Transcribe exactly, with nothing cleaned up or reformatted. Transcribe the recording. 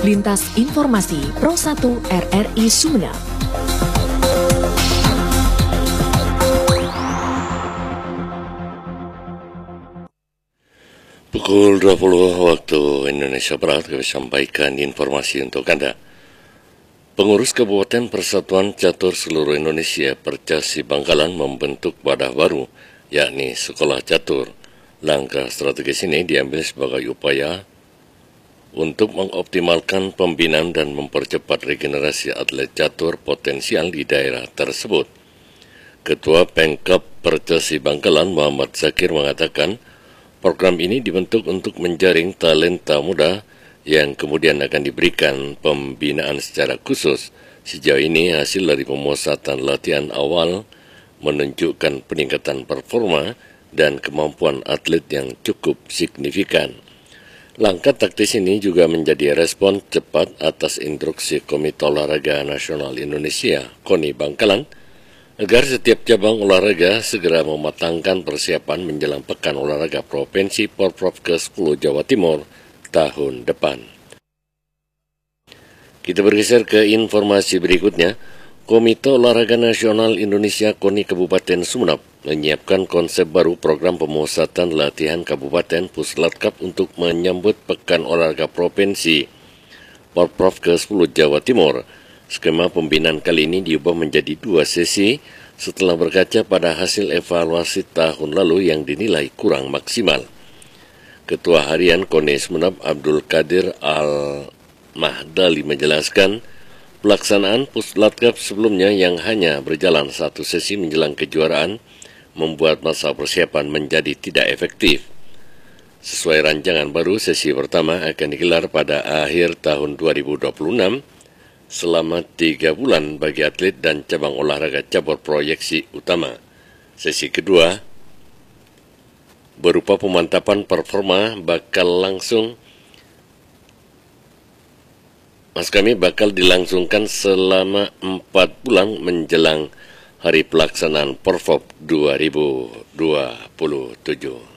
Lintas Informasi Pro satu R R I Sumeneb. Pukul dua puluh waktu Indonesia Barat, kami sampaikan informasi untuk Anda. Pengurus Kabupaten Persatuan Catur seluruh Indonesia Percasi Bangkalan membentuk wadah baru, yakni Sekolah Catur. Langkah strategis ini diambil sebagai upaya untuk mengoptimalkan pembinaan dan mempercepat regenerasi atlet catur potensial di daerah tersebut. Ketua Pemkab Percasi Bangkalan Muhammad Zakir mengatakan, program ini dibentuk untuk menjaring talenta muda yang kemudian akan diberikan pembinaan secara khusus. Sejauh ini hasil dari pemusatan latihan awal menunjukkan peningkatan performa dan kemampuan atlet yang cukup signifikan. Langkah taktis ini juga menjadi respon cepat atas instruksi Komite Olahraga Nasional Indonesia, KONI Bangkalan, agar setiap cabang olahraga segera mematangkan persiapan menjelang Pekan Olahraga Provinsi Porprov ke sepuluh Jawa Timur tahun depan. Kita bergeser ke informasi berikutnya. Komite Olahraga Nasional Indonesia KONI Kabupaten Sumeneb menyiapkan konsep baru program pemusatan latihan Kabupaten Puslatkap untuk menyambut Pekan Olahraga Provinsi Porprov ke sepuluh Jawa Timur. Skema pembinaan kali ini diubah menjadi dua sesi setelah berkaca pada hasil evaluasi tahun lalu yang dinilai kurang maksimal. Ketua Harian KONI Sumeneb Abdul Qadir Al-Mahdali menjelaskan, pelaksanaan Puslatkap sebelumnya yang hanya berjalan satu sesi menjelang kejuaraan membuat masa persiapan menjadi tidak efektif. Sesuai rancangan baru, sesi pertama akan digelar pada akhir tahun dua ribu dua puluh enam selama tiga bulan bagi atlet dan cabang olahraga cabur proyeksi utama. Sesi kedua berupa pemantapan performa bakal langsung Mas kami bakal dilangsungkan selama empat bulan menjelang hari pelaksanaan Porprov dua ribu dua puluh tujuh.